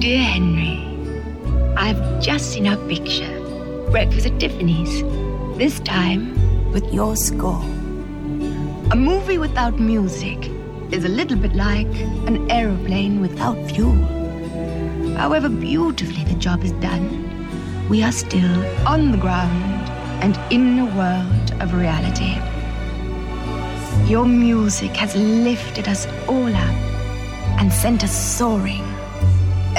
Dear Henry, I've just seen our picture. Breakfast at Tiffany's. This time with your score. A movie without music is a little bit like an aeroplane without fuel. However beautifully the job is done, we are still on the ground and in a world of reality. Your music has lifted us all up and sent us soaring.